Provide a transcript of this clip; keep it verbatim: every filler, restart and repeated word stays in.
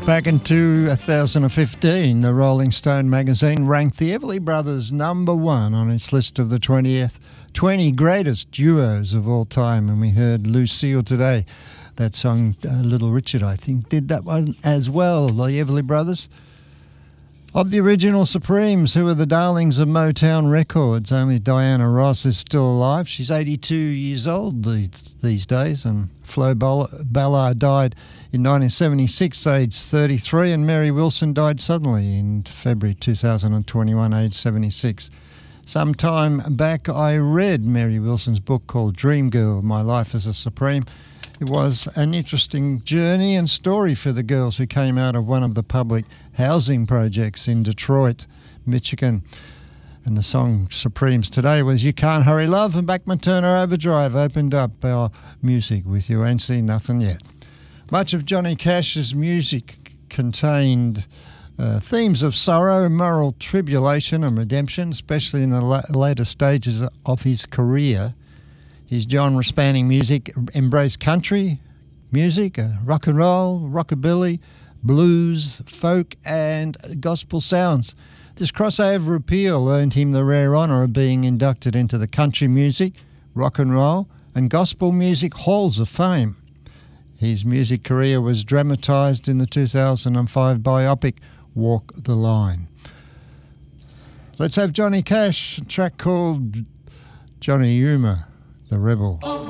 Back in two thousand fifteen, the Rolling Stone magazine ranked the Everly Brothers number one on its list of the twentieth, twenty greatest duos of all time, and we heard Lucille today. That song, uh, Little Richard, I think, did that one as well, the Everly Brothers. Of the original Supremes, who are the darlings of Motown Records, only Diana Ross is still alive. She's eighty-two years old these, these days, and Flo Ballard died in nineteen seventy-six, aged thirty-three, and Mary Wilson died suddenly in February two thousand twenty-one, aged seventy-six. Some time back, I read Mary Wilson's book called Dream Girl, My Life as a Supreme. It was an interesting journey and story for the girls who came out of one of the public housing projects in Detroit, Michigan. And the song Supremes today was You Can't Hurry Love, and Bachman Turner Overdrive opened up our music with You Ain't Seen Nothing Yet. Much of Johnny Cash's music contained uh, themes of sorrow, moral tribulation and redemption, especially in the la- later stages of his career. His genre-spanning music embraced country music, uh, rock and roll, rockabilly, blues, folk and gospel sounds. This crossover appeal earned him the rare honour of being inducted into the Country Music, Rock and Roll and Gospel Music Halls of Fame. His music career was dramatised in the two thousand five biopic Walk the Line. Let's have Johnny Cash, a track called Johnny Yuma, the Rebel.